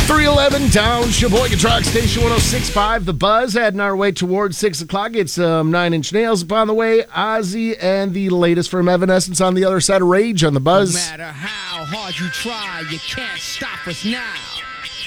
311 down Sheboygan Truck Station 106.5. The Buzz heading our way towards 6 o'clock. It's 9 Inch Nails upon the way. Ozzy and the latest from Evanescence on the other side of Rage on the Buzz. No matter how hard you try, you can't stop us now.